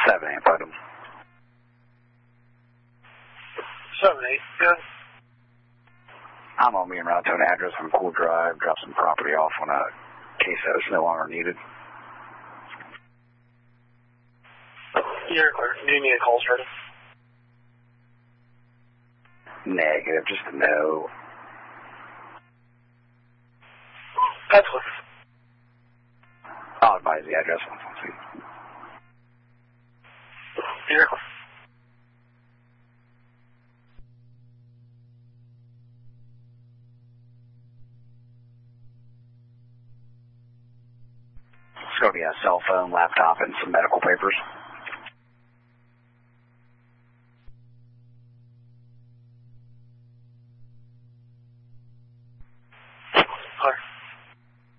7-8, pardon. 7-8, good. I'm on being route to an address on Cool Drive, drop some property off on a case that is no longer needed. You're clear. Do you need a call started? Negative, just a no. That's clear. I'll advise the address once I see. You're clear. It's going to be a cell phone, laptop, and some medical papers.